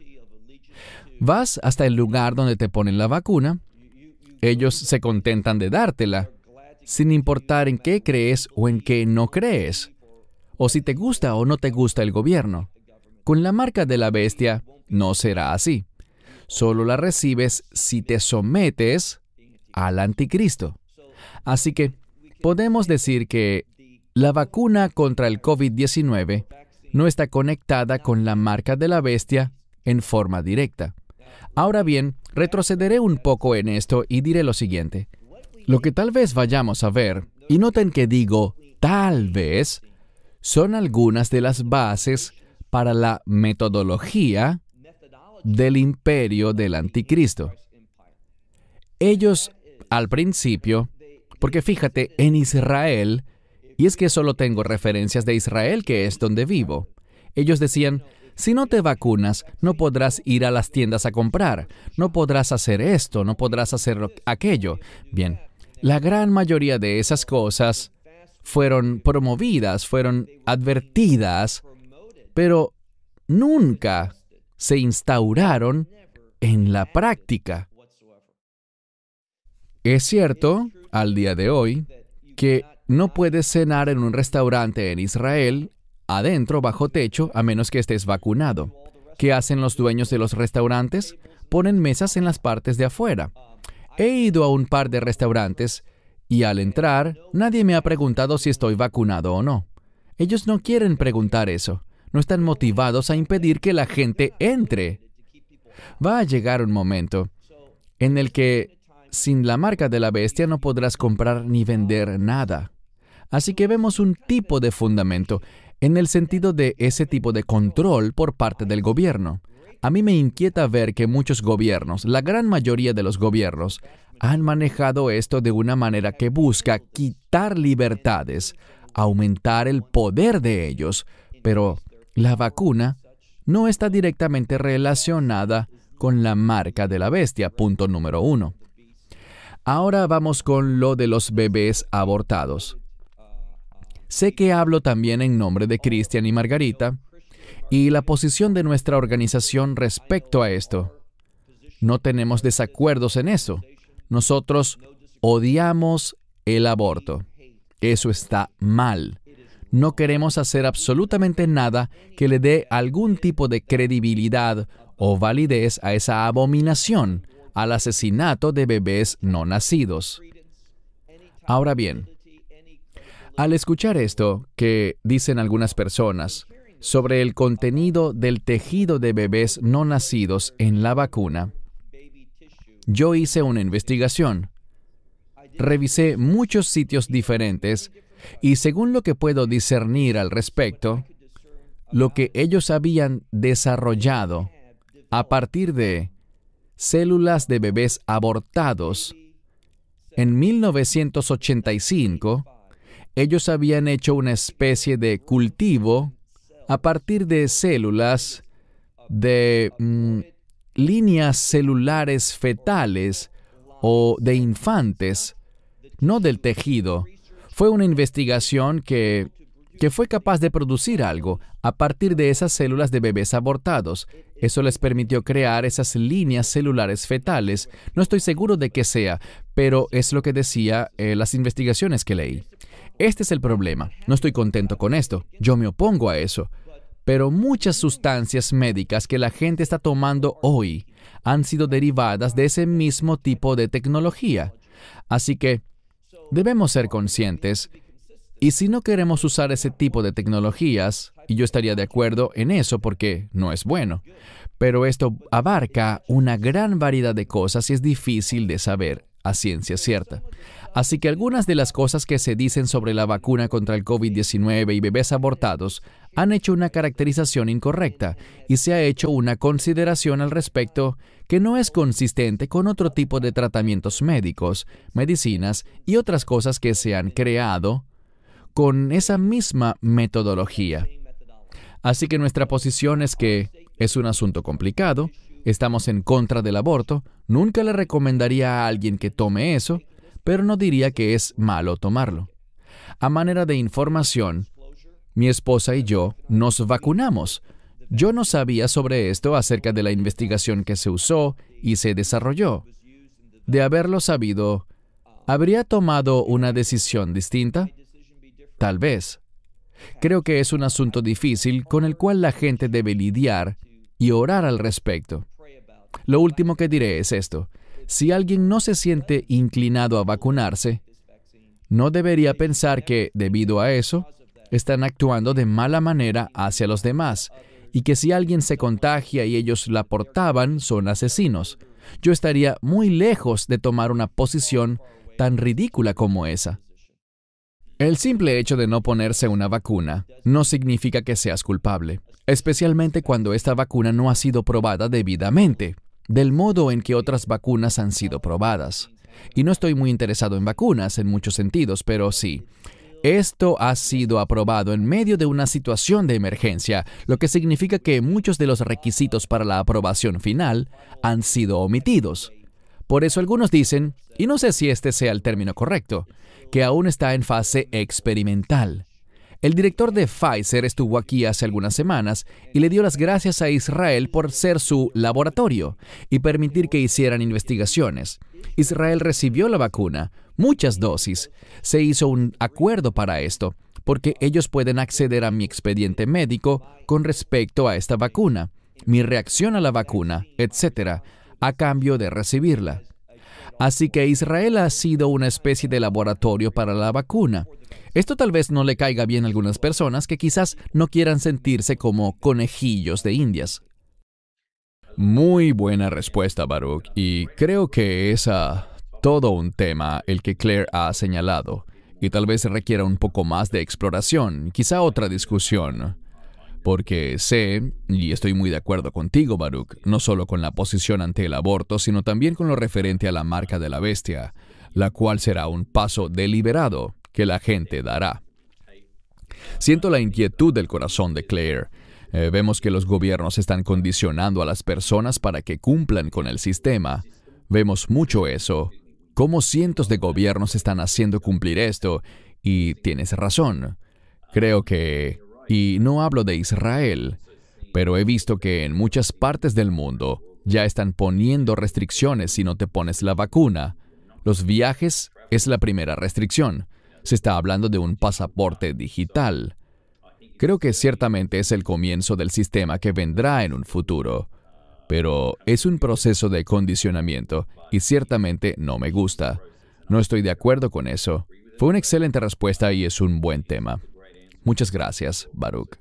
Vas hasta el lugar donde te ponen la vacuna, ellos se contentan de dártela, sin importar en qué crees o en qué no crees, o si te gusta o no te gusta el gobierno. Con la marca de la bestia no será así. Solo la recibes si te sometes al anticristo. Así que podemos decir que la vacuna contra el COVID-19 no está conectada con la marca de la bestia en forma directa. Ahora bien, retrocederé un poco en esto y diré lo siguiente. Lo que tal vez vayamos a ver, y noten que digo tal vez, son algunas de las bases para la metodología del imperio del anticristo. Ellos, al principio, porque fíjate, en Israel, y es que solo tengo referencias de Israel, que es donde vivo, ellos decían, si no te vacunas, no podrás ir a las tiendas a comprar, no podrás hacer esto, no podrás hacer aquello. Bien, la gran mayoría de esas cosas fueron promovidas, fueron advertidas, pero nunca se instauraron en la práctica. Es cierto, al día de hoy, que no puedes cenar en un restaurante en Israel, adentro, bajo techo, a menos que estés vacunado. ¿Qué hacen los dueños de los restaurantes? Ponen mesas en las partes de afuera. He ido a un par de restaurantes y al entrar, nadie me ha preguntado si estoy vacunado o no. Ellos no quieren preguntar eso. No están motivados a impedir que la gente entre. Va a llegar un momento en el que sin la marca de la bestia no podrás comprar ni vender nada. Así que vemos un tipo de fundamento en el sentido de ese tipo de control por parte del gobierno. A mí me inquieta ver que muchos gobiernos, la gran mayoría de los gobiernos, han manejado esto de una manera que busca quitar libertades, aumentar el poder de ellos, pero la vacuna no está directamente relacionada con la marca de la bestia, punto número 1. Ahora vamos con lo de los bebés abortados. Sé que hablo también en nombre de Cristian y Margarita, y la posición de nuestra organización respecto a esto. No tenemos desacuerdos en eso. Nosotros odiamos el aborto. Eso está mal. No queremos hacer absolutamente nada que le dé algún tipo de credibilidad o validez a esa abominación, al asesinato de bebés no nacidos. Ahora bien, al escuchar esto que dicen algunas personas sobre el contenido del tejido de bebés no nacidos en la vacuna, yo hice una investigación. Revisé muchos sitios diferentes y según lo que puedo discernir al respecto, lo que ellos habían desarrollado a partir de células de bebés abortados, en 1985, ellos habían hecho una especie de cultivo a partir de células de líneas celulares fetales o de infantes, no del tejido. Fue una investigación que fue capaz de producir algo a partir de esas células de bebés abortados. Eso les permitió crear esas líneas celulares fetales. No estoy seguro de qué sea, pero es lo que decía las investigaciones que leí. Este es el problema. No estoy contento con esto. Yo me opongo a eso. Pero muchas sustancias médicas que la gente está tomando hoy han sido derivadas de ese mismo tipo de tecnología. Así que debemos ser conscientes. Y si no queremos usar ese tipo de tecnologías, y yo estaría de acuerdo en eso porque no es bueno, pero esto abarca una gran variedad de cosas y es difícil de saber a ciencia cierta. Así que algunas de las cosas que se dicen sobre la vacuna contra el COVID-19 y bebés abortados han hecho una caracterización incorrecta y se ha hecho una consideración al respecto que no es consistente con otro tipo de tratamientos médicos, medicinas y otras cosas que se han creado con esa misma metodología. Así que nuestra posición es que es un asunto complicado, estamos en contra del aborto, nunca le recomendaría a alguien que tome eso, pero no diría que es malo tomarlo. A manera de información, mi esposa y yo nos vacunamos. Yo no sabía sobre esto acerca de la investigación que se usó y se desarrolló. De haberlo sabido, ¿habría tomado una decisión distinta? Tal vez. Creo que es un asunto difícil con el cual la gente debe lidiar y orar al respecto. Lo último que diré es esto. Si alguien no se siente inclinado a vacunarse, no debería pensar que, debido a eso, están actuando de mala manera hacia los demás, y que si alguien se contagia y ellos la portaban, son asesinos. Yo estaría muy lejos de tomar una posición tan ridícula como esa. El simple hecho de no ponerse una vacuna no significa que seas culpable, especialmente cuando esta vacuna no ha sido probada debidamente, del modo en que otras vacunas han sido probadas. Y no estoy muy interesado en vacunas en muchos sentidos, pero sí. Esto ha sido aprobado en medio de una situación de emergencia, lo que significa que muchos de los requisitos para la aprobación final han sido omitidos. Por eso algunos dicen, y no sé si este sea el término correcto, que aún está en fase experimental. El director de Pfizer estuvo aquí hace algunas semanas y le dio las gracias a Israel por ser su laboratorio y permitir que hicieran investigaciones. Israel recibió la vacuna, muchas dosis. Se hizo un acuerdo para esto, porque ellos pueden acceder a mi expediente médico con respecto a esta vacuna, mi reacción a la vacuna, etc., a cambio de recibirla. Así que Israel ha sido una especie de laboratorio para la vacuna. Esto tal vez no le caiga bien a algunas personas que quizás no quieran sentirse como conejillos de indias. Muy buena respuesta, Baruch, y creo que es todo un tema el que Claire ha señalado, y tal vez requiera un poco más de exploración, quizá otra discusión. Porque sé, y estoy muy de acuerdo contigo, Baruch, no solo con la posición ante el aborto, sino también con lo referente a la marca de la bestia, la cual será un paso deliberado que la gente dará. Siento la inquietud del corazón de Claire. Vemos que los gobiernos están condicionando a las personas para que cumplan con el sistema. Vemos mucho eso, cómo cientos de gobiernos están haciendo cumplir esto, y tienes razón. Creo que... Y no hablo de Israel, pero he visto que en muchas partes del mundo ya están poniendo restricciones si no te pones la vacuna. Los viajes es la primera restricción. Se está hablando de un pasaporte digital. Creo que ciertamente es el comienzo del sistema que vendrá en un futuro, pero es un proceso de condicionamiento y ciertamente no me gusta. No estoy de acuerdo con eso. Fue una excelente respuesta y es un buen tema. Muchas gracias, Baruch.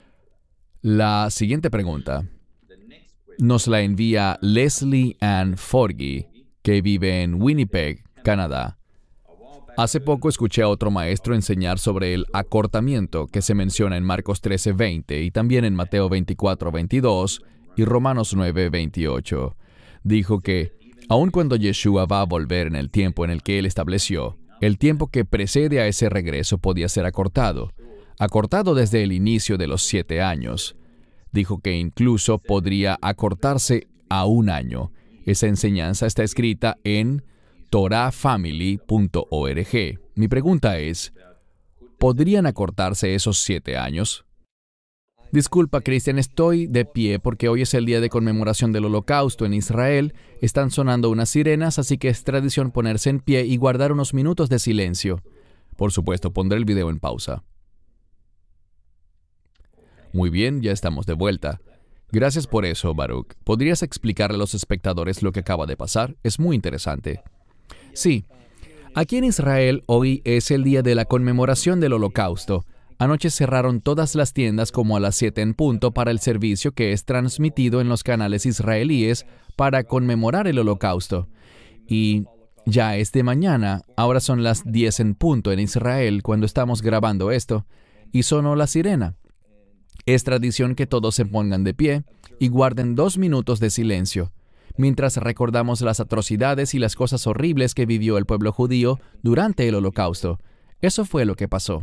La siguiente pregunta nos la envía Leslie Ann Forgy, que vive en Winnipeg, Canadá. Hace poco escuché a otro maestro enseñar sobre el acortamiento que se menciona en Marcos 13:20 y también en Mateo 24:22 y Romanos 9:28. Dijo que, aun cuando Yeshua va a volver en el tiempo en el que él estableció, el tiempo que precede a ese regreso podía ser acortado desde el inicio de los 7 años. Dijo que incluso podría acortarse a 1 año. Esa enseñanza está escrita en torahfamily.org. Mi pregunta es, ¿podrían acortarse esos 7 años? Disculpa, Christian, estoy de pie porque hoy es el día de conmemoración del Holocausto en Israel. Están sonando unas sirenas, así que es tradición ponerse en pie y guardar unos minutos de silencio. Por supuesto, pondré el video en pausa. Muy bien, ya estamos de vuelta. Gracias por eso, Baruch. ¿Podrías explicarle a los espectadores lo que acaba de pasar? Es muy interesante. Sí. Aquí en Israel, hoy es el día de la conmemoración del Holocausto. Anoche cerraron todas las tiendas como a las 7 en punto para el servicio que es transmitido en los canales israelíes para conmemorar el Holocausto. Y ya es de mañana, ahora son las 10 en punto en Israel cuando estamos grabando esto, y sonó la sirena. Es tradición que todos se pongan de pie y guarden 2 minutos de silencio, mientras recordamos las atrocidades y las cosas horribles que vivió el pueblo judío durante el Holocausto. Eso fue lo que pasó.